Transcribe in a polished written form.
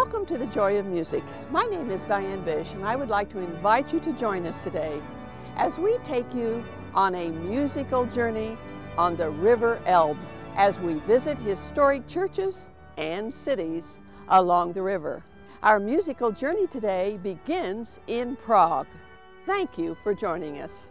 Welcome to the Joy of Music. My name is Diane Bish, and I would like to invite you to join us today as we take you on a musical journey on the River Elbe as we visit historic churches and cities along the river. Our musical journey today begins in Prague. Thank you for joining us.